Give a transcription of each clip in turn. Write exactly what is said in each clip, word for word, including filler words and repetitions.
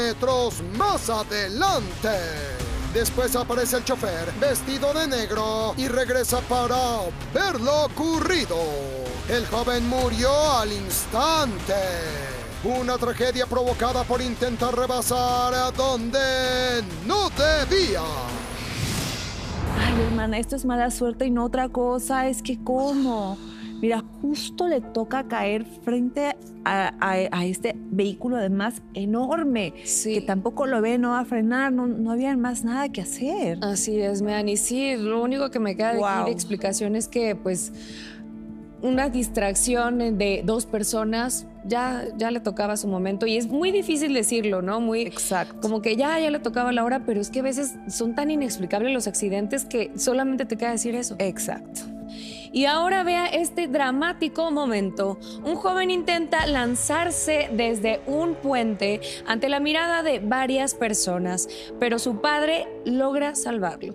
metros más adelante. Después aparece el chofer, vestido de negro, y regresa para ver lo ocurrido. El joven murió al instante. Una tragedia provocada por intentar rebasar a donde no debía. Ay, hermana, esto es mala suerte y no otra cosa. Es que, ¿cómo? Mira, justo le toca caer frente a, a, a este vehículo, además enorme, sí. que tampoco lo ve, no va a frenar, no, no había más nada que hacer. Así es, Meani. Sí, lo único que me queda de, Wow. aquí de explicación es que, pues, una distracción de dos personas ya, ya le tocaba su momento. Y es muy difícil decirlo, ¿no? Muy, Exacto. como que ya, ya le tocaba la hora, pero es que a veces son tan inexplicables los accidentes que solamente te queda decir eso. Exacto. Y ahora vea este dramático momento. Un joven intenta lanzarse desde un puente ante la mirada de varias personas, pero su padre logra salvarlo.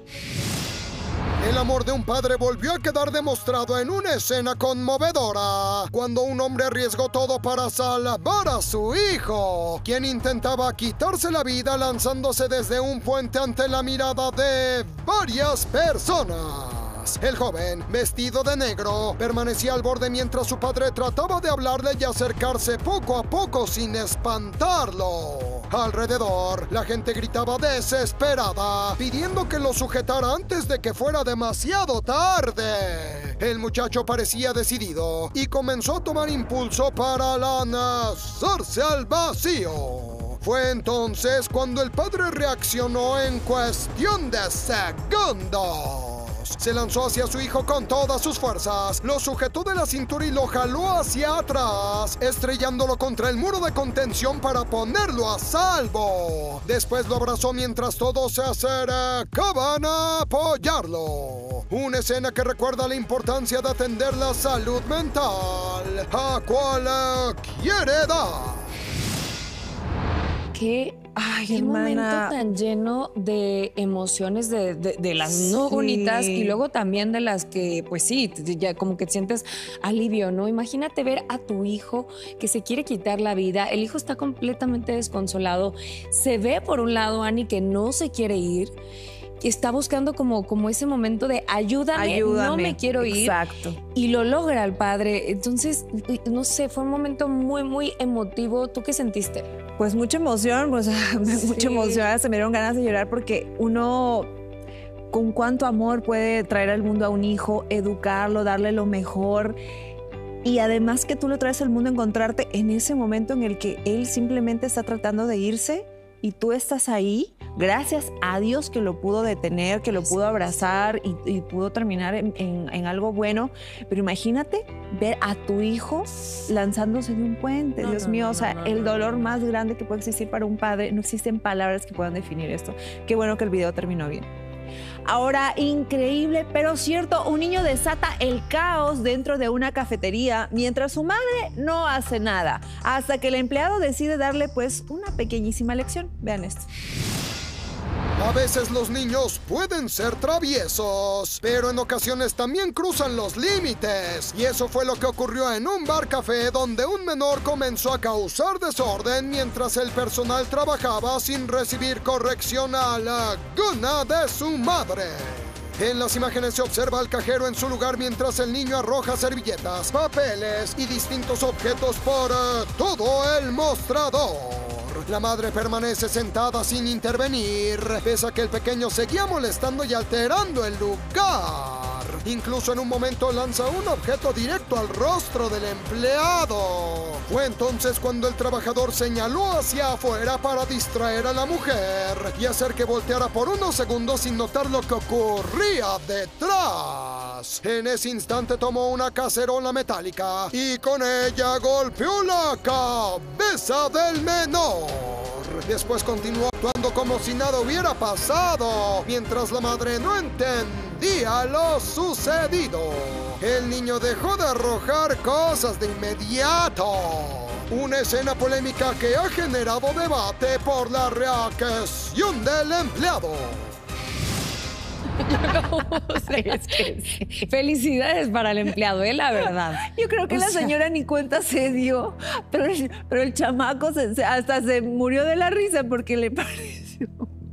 El amor de un padre volvió a quedar demostrado en una escena conmovedora, cuando un hombre arriesgó todo para salvar a su hijo, quien intentaba quitarse la vida lanzándose desde un puente ante la mirada de varias personas. El joven, vestido de negro, permanecía al borde mientras su padre trataba de hablarle y acercarse poco a poco sin espantarlo. Alrededor, la gente gritaba desesperada, pidiendo que lo sujetara antes de que fuera demasiado tarde. El muchacho parecía decidido y comenzó a tomar impulso para lanzarse al vacío. Fue entonces cuando el padre reaccionó en cuestión de segundos. Se lanzó hacia su hijo con todas sus fuerzas, lo sujetó de la cintura y lo jaló hacia atrás, estrellándolo contra el muro de contención para ponerlo a salvo. Después lo abrazó mientras todos se acercaban a apoyarlo. Una escena que recuerda la importancia de atender la salud mental a cualquier edad. Qué, Ay, qué hermana. momento tan lleno de emociones, de, de, de las no Sí. bonitas y luego también de las que, pues sí, ya como que sientes alivio, ¿no? Imagínate ver a tu hijo que se quiere quitar la vida. El hijo está completamente desconsolado. Se ve por un lado, Ani, que no se quiere ir. Y está buscando como, como ese momento de ayúdame, Ayúdame. no me quiero ir. Exacto. Y lo logra el padre. Entonces, no sé, fue un momento muy, muy emotivo. ¿Tú qué sentiste? Pues mucha emoción, pues Sí. mucha emoción, se me dieron ganas de llorar porque uno con cuánto amor puede traer al mundo a un hijo, educarlo, darle lo mejor y además que tú lo traes al mundo a encontrarte en ese momento en el que él simplemente está tratando de irse y tú estás ahí, gracias a Dios que lo pudo detener, que lo pudo abrazar y, y pudo terminar en, en, en algo bueno. Pero imagínate ver a tu hijo lanzándose de un puente, No, Dios no, mío, no, o sea, no, no, el no. dolor más grande que puede existir para un padre, no existen palabras que puedan definir esto. Qué bueno que el video terminó bien. Ahora, increíble, pero cierto, un niño desata el caos dentro de una cafetería mientras su madre no hace nada, hasta que el empleado decide darle pues una pequeñísima lección. Vean esto. A veces los niños pueden ser traviesos, pero en ocasiones también cruzan los límites. Y eso fue lo que ocurrió en un bar café donde un menor comenzó a causar desorden mientras el personal trabajaba sin recibir corrección alguna de su madre. En las imágenes se observa al cajero en su lugar mientras el niño arroja servilletas, papeles y distintos objetos por eh, todo el mostrador. La madre permanece sentada sin intervenir, pese a que el pequeño seguía molestando y alterando el lugar. Incluso en un momento lanza un objeto directo al rostro del empleado. Fue entonces cuando el trabajador señaló hacia afuera para distraer a la mujer y hacer que volteara por unos segundos sin notar lo que ocurría detrás. En ese instante tomó una cacerola metálica y con ella golpeó la cabeza del menor. Después continuó actuando como si nada hubiera pasado, mientras la madre no entendía lo sucedido. El niño dejó de arrojar cosas de inmediato. Una escena polémica que ha generado debate por la reacción del empleado. No sé, es que sí. Felicidades para el empleado, ¿eh? La verdad. Yo creo que O la sea, señora ni cuenta se dio, pero el, pero el chamaco se- se- hasta se murió de la risa porque le pareció